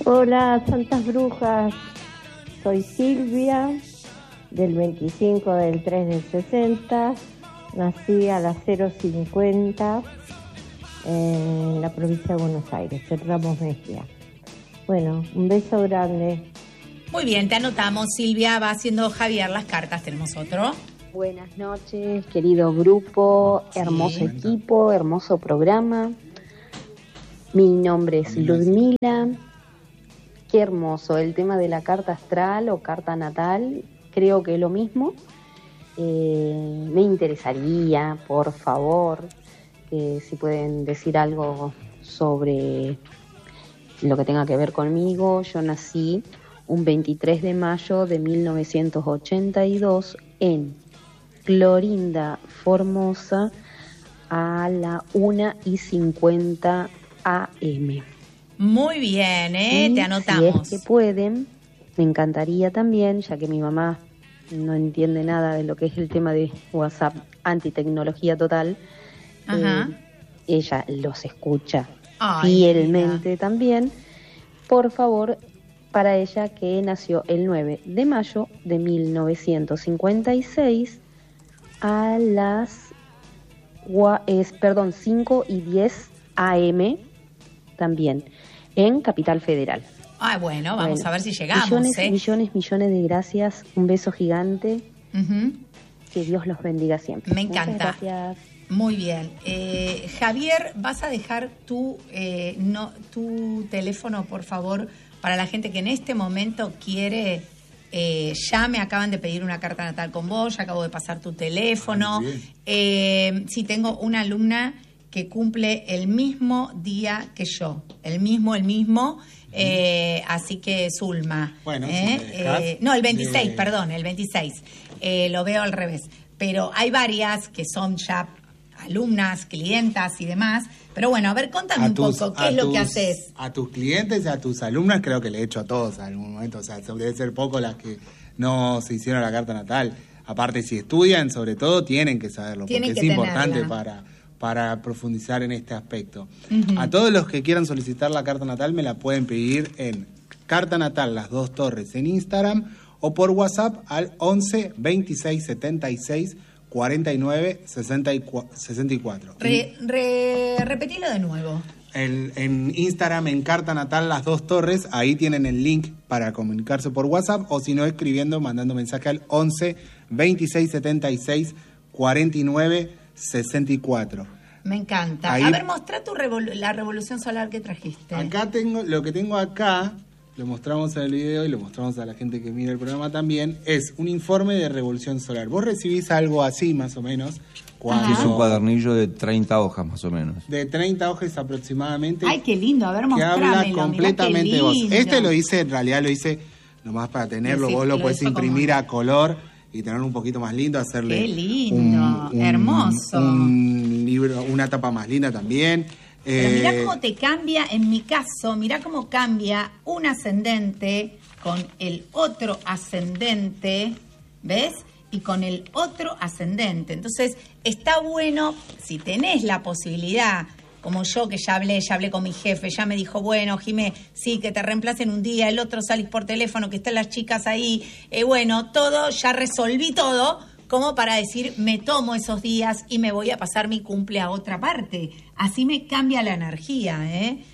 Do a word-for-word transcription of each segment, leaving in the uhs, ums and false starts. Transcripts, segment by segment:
Hola, Santas Brujas. Soy Silvia, del veinticinco del tres del sesenta. Nací a las cero cincuenta en la provincia de Buenos Aires, en Ramos Mejía. Bueno, un beso grande. Muy bien, te anotamos, Silvia. Va haciendo Javier las cartas. ¿Tenemos otro? Buenas noches, querido grupo, sí. Hermoso equipo, hermoso programa. Mi nombre es Ludmila. Qué hermoso, el tema de la carta astral o carta natal, creo que es lo mismo. Eh, me interesaría, por favor, eh, si pueden decir algo sobre lo que tenga que ver conmigo. Yo nací un veintitrés de mayo de mil novecientos ochenta y dos en Clorinda, Formosa, a la una y cincuenta a eme. Muy bien, ¿eh? Y te anotamos. Si es que pueden, me encantaría también, ya que mi mamá no entiende nada de lo que es el tema de WhatsApp, antitecnología total. Ajá. Eh, ella los escucha Ay, fielmente mira. también. Por favor, para ella, que nació el nueve de mayo de mil novecientos cincuenta y seis a las es, perdón, cinco y diez a eme también, en Capital Federal. Ah, bueno, vamos bueno, a ver si llegamos. Millones, ¿eh? millones, millones de gracias. Un beso gigante. Uh-huh. Que Dios los bendiga siempre. Me encanta. Muchas gracias. Muy bien. Eh, Javier, ¿vas a dejar tu, eh, no, tu teléfono, por favor, para la gente que en este momento quiere... Eh, ya me acaban de pedir una carta natal con vos, ya acabo de pasar tu teléfono. Eh, sí, tengo una alumna que cumple el mismo día que yo, el mismo, el mismo, eh, así que Zulma. Bueno, eh, si eh, no, el veintiséis, de... perdón, el veintiséis. Eh, lo veo al revés. Pero hay varias que son ya alumnas, clientas y demás. Pero bueno, a ver, contame a un tus, poco, ¿qué es lo tus, que haces? A tus clientes, a tus alumnas, creo que le he hecho a todos en algún momento. O sea, debe ser poco las que no se hicieron la carta natal. Aparte, si estudian, sobre todo, tienen que saberlo, tienen porque que es importante tenerla. para, para profundizar en este aspecto. Uh-huh. A todos los que quieran solicitar la carta natal, me la pueden pedir en Carta Natal Las Dos Torres en Instagram o por WhatsApp al once veintiséis setenta y seis cuarenta y nueve sesenta y cuatro. Re, re, repetilo de nuevo. El, en Instagram, en Carta Natal Las Dos Torres, ahí tienen el link para comunicarse por WhatsApp, o si no, escribiendo, mandando mensaje al once veintiséis setenta y seis cuarenta y nueve sesenta y cuatro. Me encanta. Ahí, a ver, mostrá tu revol- la revolución solar que trajiste. Acá tengo, lo que tengo acá, lo mostramos en el video y lo mostramos a la gente que mira el programa también, es un informe de revolución solar. Vos recibís algo así, más o menos. Cuando... Es un cuadernillo de treinta hojas, más o menos. De treinta hojas aproximadamente. Ay, qué lindo, a ver, mostrámelo. Que habla completamente vos. Este lo hice, en realidad lo hice nomás para tenerlo, sí, vos lo, lo podés imprimir como... a color y tenerlo un poquito más lindo, hacerle... Qué lindo, un, un, hermoso. Un libro, una tapa más linda también. Pero eh, mirá cómo te cambia, en mi caso, mirá cómo cambia un ascendente con el otro ascendente, ¿ves? Y con el otro ascendente. Entonces, está bueno, si tenés la posibilidad, como yo que ya hablé, ya hablé con mi jefe, ya me dijo, bueno, Jimé, sí, que te reemplacen un día, el otro salís por teléfono, que están las chicas ahí, eh, bueno, todo, ya resolví todo, como para decir, me tomo esos días y me voy a pasar mi cumple a otra parte. Así me cambia la energía, ¿eh?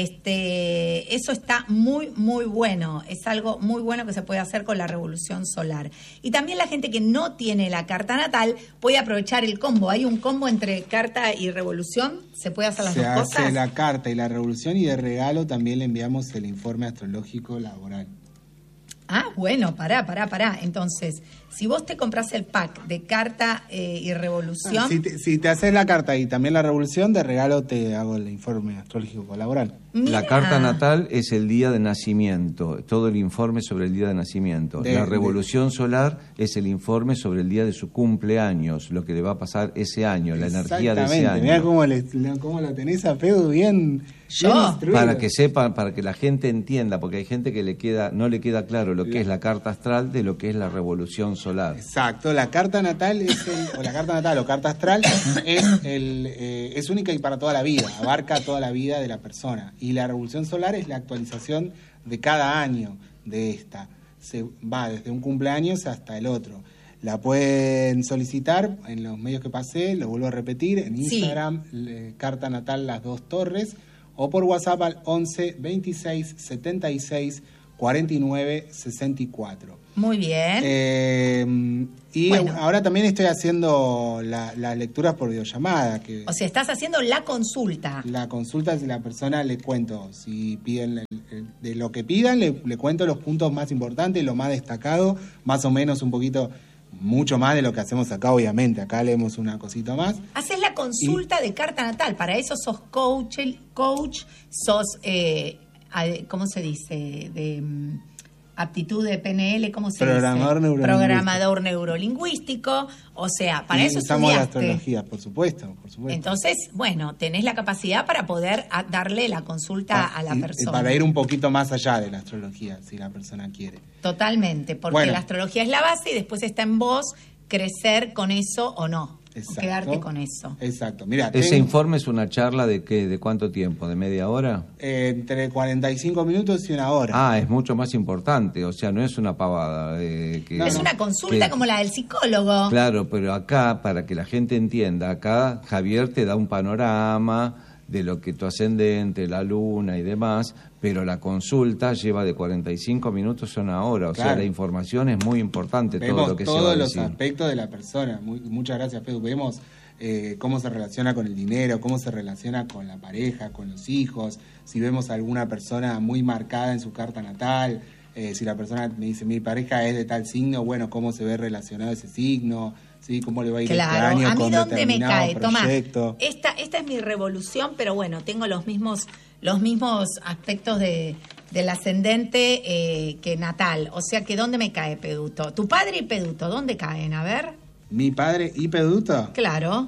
Este, eso está muy, muy bueno. Es algo muy bueno que se puede hacer con la revolución solar. Y también la gente que no tiene la carta natal puede aprovechar el combo. Hay un combo entre carta y revolución. ¿Se puede hacer las se dos cosas? Se hace la carta y la revolución, y de regalo también le enviamos el informe astrológico laboral. Ah, bueno, pará, pará, pará. Entonces, si vos te compras el pack de carta eh, y revolución... Ah, si, te, si te haces la carta y también la revolución, de regalo te hago el informe astrológico laboral. Mira. La carta natal es el día de nacimiento, todo el informe sobre el día de nacimiento. De, la revolución de... solar es el informe sobre el día de su cumpleaños, lo que le va a pasar ese año, la energía de ese año. Mirá cómo, le, cómo lo tenés a Pedro bien... Yo, para que sepan, para que la gente entienda, porque hay gente que le queda, no le queda claro lo que es la carta astral de lo que es la revolución solar. Exacto, la carta natal es el, o la carta natal o carta astral es el eh, es única y para toda la vida, abarca toda la vida de la persona Y la revolución solar es la actualización de cada año de esta. Se va desde un cumpleaños hasta el otro. La pueden solicitar en los medios que pasé, lo vuelvo a repetir, en Instagram, sí. le, Carta Natal Las Dos Torres, o por WhatsApp al once veintiséis setenta y seis cuarenta y nueve sesenta y cuatro. Muy bien. Eh, y bueno. ahora también estoy haciendo las la lecturas por videollamada. Que o sea, estás haciendo la consulta. La consulta, si la persona le cuento, si piden el, el, de lo que pidan, le, le cuento los puntos más importantes, lo más destacado, más o menos un poquito, mucho más de lo que hacemos acá, obviamente. Acá leemos una cosita más. Haces la consulta y, de carta natal, para eso sos coach, coach sos, eh, ¿cómo se dice? De... aptitud de P N L, ¿cómo se Programador dice? Neurolingüístico. Programador neurolingüístico, o sea, para y eso usamos estudiaste. la astrología, por supuesto, por supuesto. Entonces, bueno, tenés la capacidad para poder a, darle la consulta ah, a la y, persona. Y para ir un poquito más allá de la astrología, si la persona quiere. Totalmente, porque bueno. la astrología es la base y después está en vos crecer con eso o no. Exacto. O quedarte con eso. Exacto. Mira, ¿ese tengo, informe es una charla de qué, de cuánto tiempo? ¿De media hora? Eh, entre cuarenta y cinco minutos y una hora. Ah, es mucho más importante, o sea, no es una pavada. Eh, que, no, es no, una consulta que, como la del psicólogo. Claro, pero acá, para que la gente entienda, acá Javier te da un panorama de lo que tu ascendente, la luna y demás, pero la consulta lleva de cuarenta y cinco minutos a una hora, o claro. sea, la información es muy importante. Vemos todo lo que todos se va a los decir. aspectos de la persona. Muy, muchas gracias, Pedro. Vemos eh, cómo se relaciona con el dinero, cómo se relaciona con la pareja, con los hijos, si vemos a alguna persona muy marcada en su carta natal, eh, si la persona me dice, mi pareja es de tal signo, bueno, cómo se ve relacionado ese signo, ¿sí? ¿Cómo le va a ir claro. este año a mí con dónde me cae, proyecto? Tomás, esta, esta es mi revolución, pero bueno, tengo los mismos, los mismos aspectos de, del ascendente eh, que natal, o sea que ¿dónde me cae Peduto? Tu padre y Peduto, ¿dónde caen? A ver. ¿Mi padre y Peduto? Claro.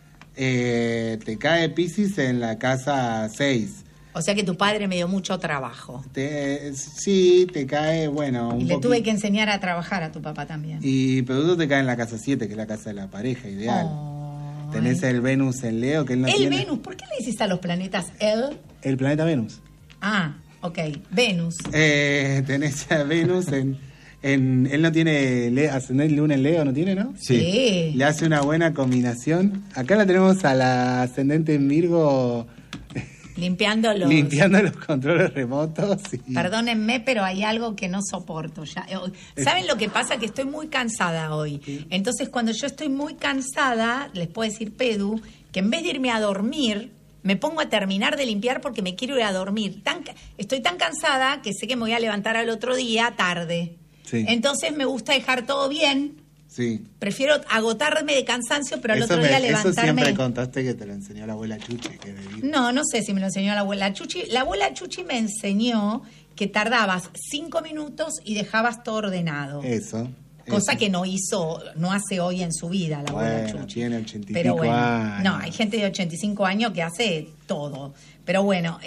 Eh, te cae Piscis en la casa seis. O sea que tu padre me dio mucho trabajo. Te, sí, te cae, bueno... Un y le poquito. Tuve que enseñar a trabajar a tu papá también. Y Peduto te cae en la casa siete, que es la casa de la pareja ideal. Oh, Tenés ay. el Venus en Leo, que él no El tiene. Venus, ¿por qué le hiciste a los planetas él? El planeta Venus. Ah, ok, Venus. Eh, tenés a Venus en... En, él no tiene le, ascendente luna en Leo, ¿no tiene, no? Sí. Le hace una buena combinación. Acá la tenemos a la ascendente en Virgo... Limpiando los... Limpiando los controles remotos. Y... Perdónenme, pero hay algo que no soporto ya. ¿Saben lo que pasa? Que estoy muy cansada hoy. Sí. Entonces, cuando yo estoy muy cansada, les puedo decir, Pedu, que en vez de irme a dormir, me pongo a terminar de limpiar porque me quiero ir a dormir. Tan, estoy tan cansada que sé que me voy a levantar al otro día tarde. Sí. Entonces, me gusta dejar todo bien. Sí. Prefiero agotarme de cansancio, pero al eso otro me, día levantarme... Eso siempre contaste que te lo enseñó la abuela Chuchi. Que no, no sé si me lo enseñó la abuela Chuchi. La abuela Chuchi me enseñó que tardabas cinco minutos y dejabas todo ordenado. Eso. Cosa eso. que no hizo, no hace hoy en su vida la abuela bueno, Chuchi. Tiene ochenta y pero bueno, años. No, hay gente de ochenta y cinco años que hace todo. Pero bueno,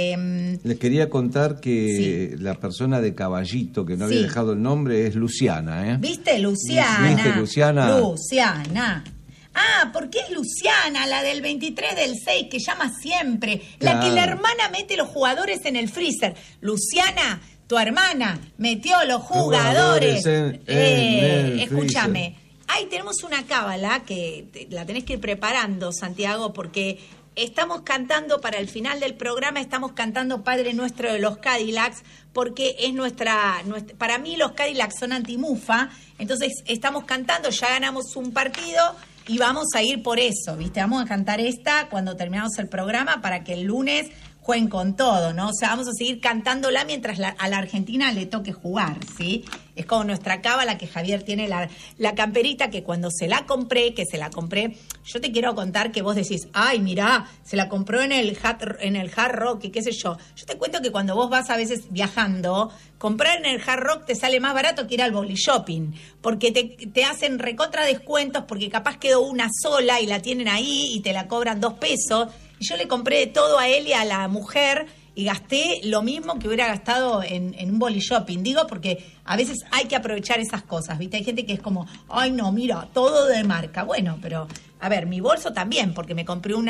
eh, les quería contar que sí. la persona de Caballito, que no sí. había dejado el nombre, es Luciana, ¿eh? ¿Viste, Luciana? ¿Viste, Luciana? Luciana. Ah, porque es Luciana, la del veintitrés del seis, que llama siempre. Claro. La que la hermana mete los jugadores en el freezer. Luciana, tu hermana metió los jugadores. jugadores en, eh, en el escúchame, freezer. ahí tenemos una cábala que te, la tenés que ir preparando, Santiago, porque... Estamos cantando para el final del programa, estamos cantando Padre Nuestro de los Cadillacs, porque es nuestra, nuestra para mí los Cadillacs son antimufa, entonces estamos cantando, ya ganamos un partido y vamos a ir por eso, ¿viste? Vamos a cantar esta cuando terminamos el programa para que el lunes jueguen con todo, ¿no? O sea, vamos a seguir cantándola mientras la, a la Argentina le toque jugar, ¿sí? Es como nuestra cábala que Javier tiene la, la camperita que cuando se la compré, que se la compré, yo te quiero contar que vos decís, ay, mirá, se la compró en el, en el Hard Rock y qué sé yo. Yo te cuento que cuando vos vas a veces viajando, comprar en el Hard Rock te sale más barato que ir al Boli Shopping, porque te, te hacen recontra descuentos, porque capaz quedó una sola y la tienen ahí y te la cobran dos pesos. Y yo le compré de todo a él y a la mujer y gasté lo mismo que hubiera gastado en, en un Boli Shopping. Digo porque a veces hay que aprovechar esas cosas, ¿viste? Hay gente que es como, ay no, mira, todo de marca. Bueno, pero a ver, mi bolso también, porque me compré una,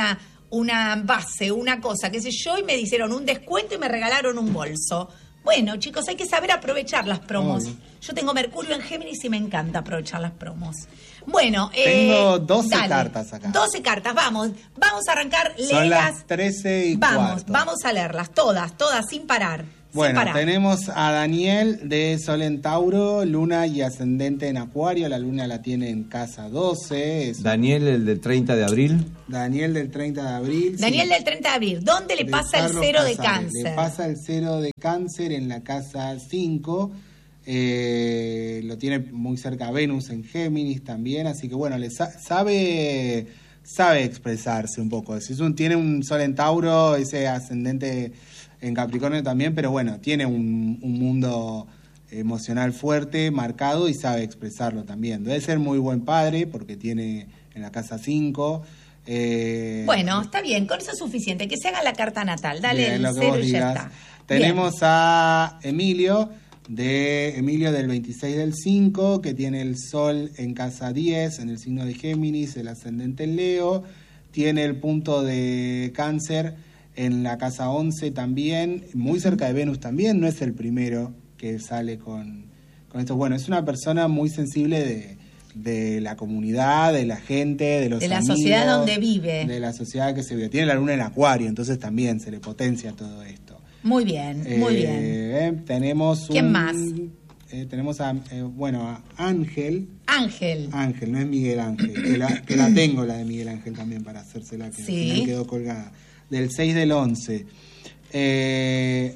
una base, una cosa, qué sé yo, y me hicieron un descuento y me regalaron un bolso. Bueno, chicos, hay que saber aprovechar las promos. Oh. Yo tengo Mercurio en Géminis y me encanta aprovechar las promos. Bueno, tengo eh, doce dale, cartas acá. doce cartas, vamos. Vamos a arrancar, léelas. Son las trece y Vamos, cuarto. vamos a leerlas, todas, todas, sin parar. Bueno, sin parar. tenemos a Daniel de Sol en Tauro, Luna y Ascendente en Acuario. La Luna la tiene en casa doce. Es Daniel, el del treinta de abril. Daniel del treinta de abril. Daniel sí. del treinta de abril. ¿Dónde le de pasa Carlos el cero Casares. de Cáncer? Le pasa el cero de Cáncer en la casa cinco. Eh, lo tiene muy cerca a Venus en Géminis también. Así que bueno, le sa- sabe, sabe expresarse un poco. Si es un, tiene un Sol en Tauro, ese ascendente en Capricornio también, pero bueno, tiene un, un mundo emocional fuerte, marcado, y sabe expresarlo también. Debe ser muy buen padre porque tiene en la casa cinco. Eh, bueno, está bien, con eso es suficiente. Que se haga la carta natal. Dale bien, el lo que cero vos y ya digas. está. Tenemos Bien. a Emilio, de Emilio del veintiséis del cinco, que tiene el Sol en casa diez, en el signo de Géminis, el ascendente en Leo. Tiene el punto de Cáncer en la casa once también, muy cerca de Venus también. No es el primero que sale con, con esto. Bueno, es una persona muy sensible de, de la comunidad, de la gente, de los De la amigos, sociedad donde vive. De la sociedad que se vive. Tiene la Luna en Acuario, entonces también se le potencia todo esto. Muy bien, muy Eh, bien. eh, tenemos ¿Quién un, más? Eh, tenemos a, eh, bueno, a Ángel. Ángel. Ángel, no es Miguel Ángel, que la, que la tengo, la de Miguel Ángel también para hacérsela, que Sí. al final quedó colgada. Del seis del once. Eh,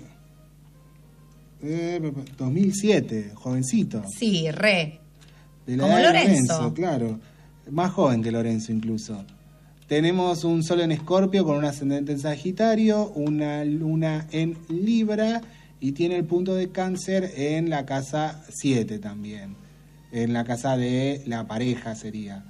eh, dos mil siete, jovencito. Sí, re. De la Como edad de Lorenzo. Claro. Más joven que Lorenzo incluso. Tenemos un Sol en Escorpio con un ascendente en Sagitario, una Luna en Libra y tiene el punto de Cáncer en la casa siete también. En la casa de la pareja sería.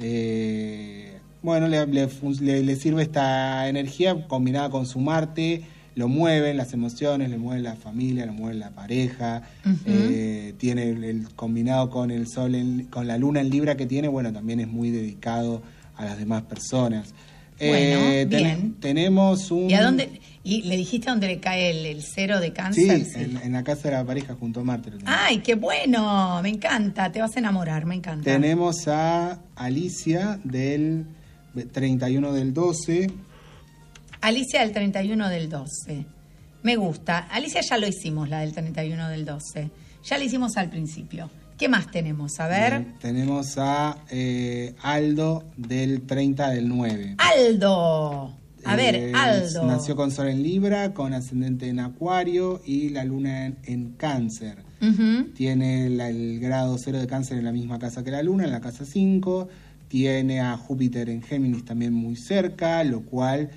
Eh, bueno, le, le, le, le sirve esta energía combinada con su Marte, lo mueven las emociones, le mueven la familia, lo mueven la pareja. Uh-huh. eh, tiene el, el combinado con el Sol, en, con la Luna en Libra que tiene, bueno, también es muy dedicado a las demás personas. Bueno, eh, ten, bien. Tenemos un... ¿Y a dónde? ¿Y le dijiste dónde le cae el, el cero de Cáncer? Sí, sí. En, en la casa de la pareja junto a Marte. ¡Ay, qué bueno! Me encanta, te vas a enamorar, me encanta. Tenemos a Alicia del treinta y uno del doce. Alicia del treinta y uno del doce. Me gusta. Alicia ya lo hicimos, la del treinta y uno del doce. Ya la hicimos al principio. ¿Qué más tenemos? A ver. Bien, tenemos a eh, Aldo del treinta del nueve. ¡Aldo! A ver, eh, Aldo. Nació con Sol en Libra, con ascendente en Acuario y la Luna en, en Cáncer. Uh-huh. Tiene la, el grado cero de Cáncer en la misma casa que la Luna, en la casa cinco. Tiene a Júpiter en Géminis también muy cerca, lo cual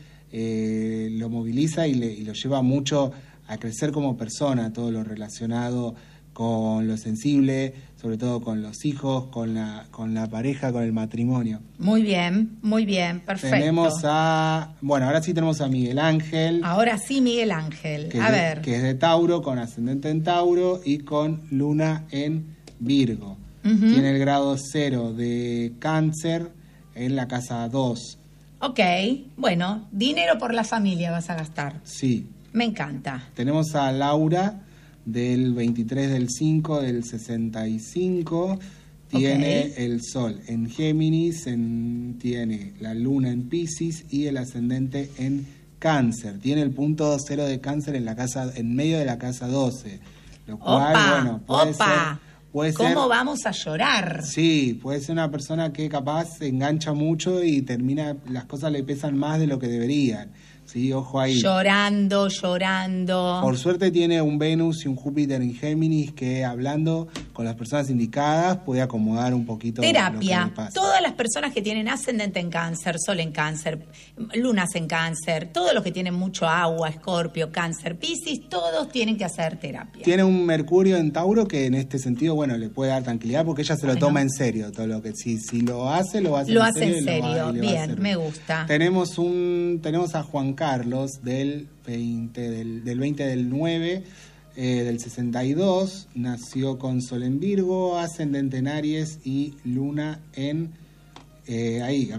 eh, lo moviliza y, le, y lo lleva mucho a crecer como persona, todo lo relacionado con lo sensible, sobre todo con los hijos, con la, con la pareja, con el matrimonio. Muy bien, muy bien, perfecto. Tenemos a, bueno, ahora sí tenemos a Miguel Ángel. Ahora sí, Miguel Ángel, que a es de, ver. Que es de Tauro, con ascendente en Tauro y con Luna en Virgo. Uh-huh. Tiene el grado cero de Cáncer en la casa dos. Ok, bueno, dinero por la familia vas a gastar. Sí. Me encanta. Tenemos a Laura del veintitrés del cinco del sesenta y cinco. Tiene okay. el Sol en Géminis, en, tiene la Luna en Piscis y el ascendente en Cáncer. Tiene el punto cero de Cáncer en la casa, en medio de la casa doce. Lo cual, opa, bueno, puede opa. ser... Puede ¿Cómo ser, vamos a llorar? Sí, puede ser una persona que capaz se engancha mucho y termina, las cosas le pesan más de lo que deberían. Sí, ojo ahí. Llorando, llorando. Por suerte tiene un Venus y un Júpiter en Géminis que, hablando con las personas indicadas, puede acomodar un poquito terapia. Lo que le pasa. Todas las personas que tienen ascendente en Cáncer, Sol en Cáncer, lunas en Cáncer, todos los que tienen mucho agua, Escorpio, Cáncer, Piscis, todos tienen que hacer terapia. Tiene un Mercurio en Tauro que en este sentido, bueno, le puede dar tranquilidad porque ella se lo bueno. toma en serio. Todo lo que si, si lo hace, lo hace lo en hace serio. en serio, lo va, bien, me gusta. Tenemos un, tenemos a Juan Carlos del veinte del, del veinte del nueve eh, del sesenta y dos, nació con Sol en Virgo, ascendente en Aries y Luna en eh, ahí, a ver.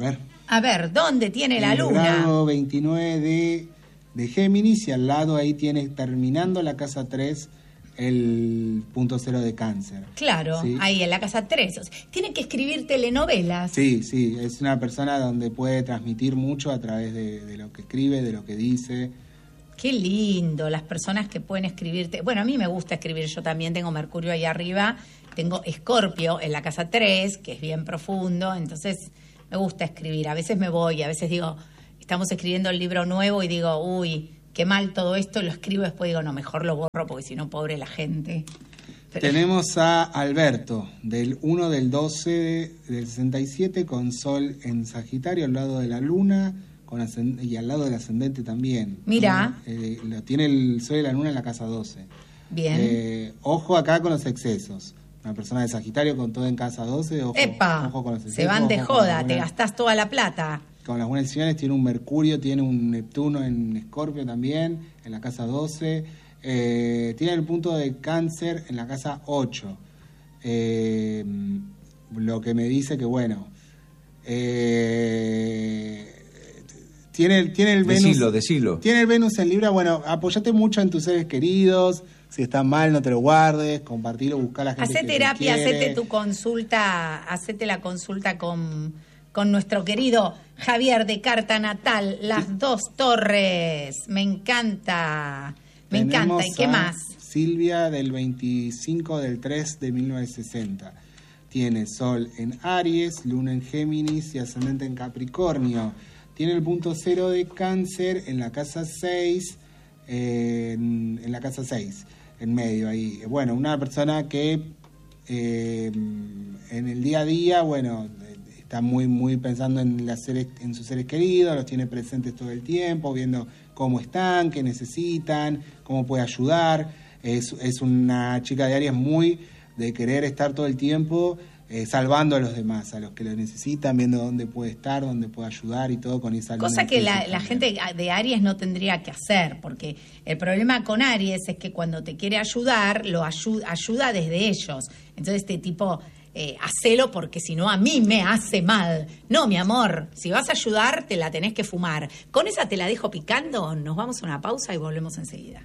A ver, ¿dónde tiene la el luna? grado veintinueve de, de Géminis, y al lado ahí tiene, terminando la casa tres, el punto cero de Cáncer. Claro, ¿sí? Ahí en la casa tres. Tiene que escribir telenovelas. Sí, sí, es una persona donde puede transmitir mucho a través de, de lo que escribe, de lo que dice. Qué lindo, las personas que pueden escribirte. Bueno, a mí me gusta escribir, yo también tengo Mercurio ahí arriba, tengo Escorpio en la casa tres, que es bien profundo, entonces me gusta escribir. A veces me voy, a veces digo, estamos escribiendo el libro nuevo y digo, uy, qué mal todo esto, lo escribo, después digo, no, mejor lo borro porque si no, pobre la gente. Pero... Tenemos a Alberto, del uno del doce del sesenta y siete, con Sol en Sagitario, al lado de la Luna, con ascend- y al lado del ascendente también. Mira. Eh, lo tiene el Sol y la Luna en la casa doce. Bien. Eh, ojo acá con los excesos. Una persona de Sagitario con todo en casa doce, ojo, ¡Epa! Ojo con los excesos. Se van de ojo joda, con te buena, gastás toda la plata. Con las buenas decisiones. Tiene un Mercurio, tiene un Neptuno en Escorpio también, en la casa doce. Eh, tiene el punto de Cáncer en la casa ocho. Eh, lo que me dice que, bueno, eh, tiene, tiene el Venus. Decilo, decilo. Tiene el Venus en Libra. Bueno, apoyate mucho en tus seres queridos. Si están mal, no te lo guardes, compartilo, busca a la gente. Hacé que terapia, te quiere. hacete tu consulta, hacete la consulta con, con nuestro querido Javier de Carta Natal, Las Dos Torres. Me encanta, me Tenemos encanta. ¿Y qué a más? Silvia, del veinticinco del tres de mil novecientos sesenta. Tiene Sol en Aries, Luna en Géminis y ascendente en Capricornio. Tiene el punto cero de Cáncer en la casa seis, eh, en, en la casa seis, en medio ahí. Bueno, una persona que eh, en el día a día, bueno, está muy muy pensando en, las seres, en sus seres queridos, los tiene presentes todo el tiempo, viendo cómo están, qué necesitan, cómo puede ayudar. Es, es una chica de Aries muy de querer estar todo el tiempo eh, salvando a los demás, a los que lo necesitan, viendo dónde puede estar, dónde puede ayudar y todo con esa... Cosa que la, la gente de Aries no tendría que hacer, porque el problema con Aries es que cuando te quiere ayudar, lo ayuda, ayuda desde ellos. Entonces este tipo, eh, hacelo porque si no a mí me hace mal. No, mi amor, si vas a ayudar te la tenés que fumar. Con esa te la dejo picando, nos vamos a una pausa y volvemos enseguida.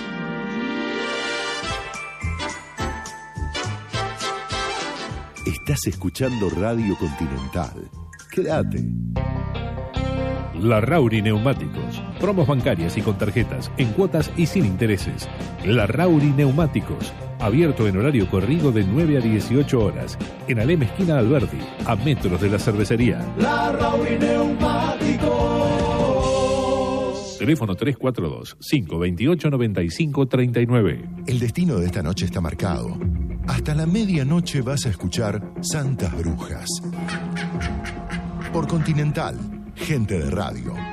Estás escuchando Radio Continental. Quédate. Larrauri Neumáticos. Promos bancarias y con tarjetas, en cuotas y sin intereses. Larrauri Neumáticos. Abierto en horario corrido de nueve a dieciocho horas. En Alem esquina Alberdi, a metros de la cervecería. Larrauri Neumáticos. Teléfono tres cuatro dos, cinco dos ocho, nueve cinco tres nueve. El destino de esta noche está marcado. Hasta la medianoche vas a escuchar Santas Brujas. Por Continental, gente de radio.